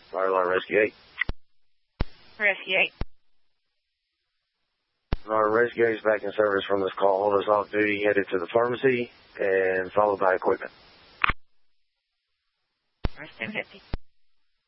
Fire alarm rescue 8. Rescue 8. Our rescue 8 is back in service from this call. Hold us off duty, headed to the pharmacy, and followed by equipment. Rescue 50.